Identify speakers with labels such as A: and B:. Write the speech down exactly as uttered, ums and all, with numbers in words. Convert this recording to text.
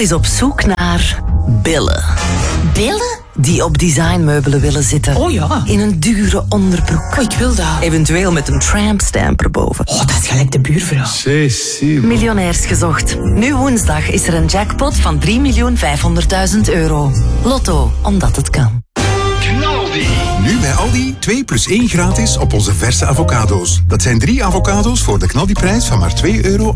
A: is op zoek naar billen.
B: Billen?
A: Die op designmeubelen willen zitten.
B: Oh ja.
A: In een dure onderbroek.
B: Oh, ik wil dat.
A: Eventueel met een trampstamp erboven.
B: Oh, dat is gelijk de buurvrouw.
C: Cecile.
A: Miljonairs gezocht. Nu woensdag is er een jackpot van drie miljoen vijfhonderdduizend euro. Lotto, omdat het kan.
D: Knaldi.
E: Nu bij Aldi twee plus één gratis op onze verse avocado's. Dat zijn drie avocado's voor de knaldiprijs van maar twee euro